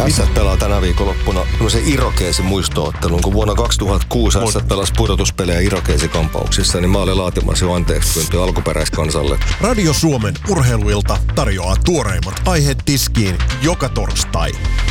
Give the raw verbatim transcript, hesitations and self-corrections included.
Ässät pelaa tänä viikonloppuna tämmöisen Irokeesin muistoottelun, kun vuonna kaksituhattakuusi Ässät pelasi pudotuspelejä Irokeesikampauksissa, niin mä olin laatimassa jo anteeksi pyyntöä alkuperäiskansalle. Radio Suomen urheiluilta tarjoaa tuoreimmat aiheet tiskiin joka torstai.